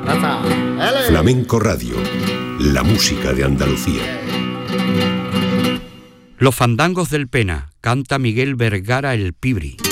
Flamenco Radio, la música de Andalucía. Los fandangos del Pena, canta Miguel Vergara el Pibri.